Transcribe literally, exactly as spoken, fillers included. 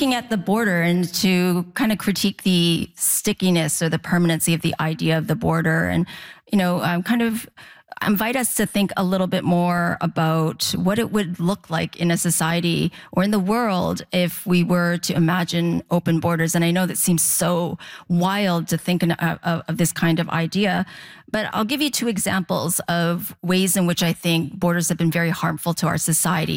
looking at the border and to kind of critique the stickiness or the permanency of the idea of the border, and you know, um, kind of invite us to think a little bit more about what it would look like in a society or in the world if we were to imagine open borders. And I know that seems so wild to think of, of, of this kind of idea, but I'll give you two examples of ways in which I think borders have been very harmful to our society.